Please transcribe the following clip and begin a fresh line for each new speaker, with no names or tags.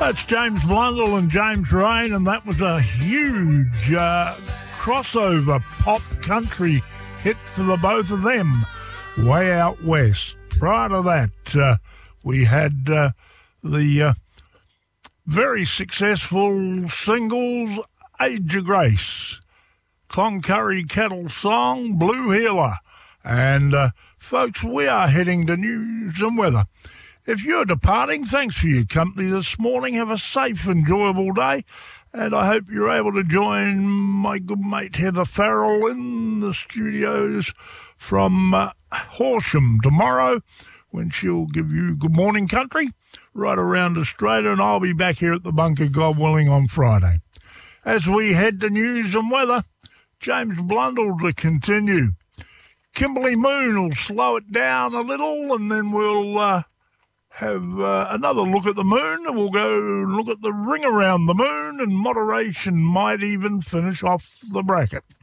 That's James Blundell and James Rain, and that was a huge crossover pop country hit for the both of them, Way Out West. Prior to that, we had the very successful singles, Age of Grace, Cloncurry Cattle Song, Blue Healer. And, folks, we are heading to news and weather. If you're departing, thanks for your company this morning. Have a safe, enjoyable day. And I hope you're able to join my good mate Heather Farrell in the studios from Horsham tomorrow, when she'll give you Good Morning Country right around Australia. And I'll be back here at the bunker, God willing, on Friday. As we head to news and weather, James Blundell to continue. Kimberley Moon will slow it down a little, and then we'll have another look at the moon, and we'll go look at the ring around the moon, and moderation might even finish off the bracket.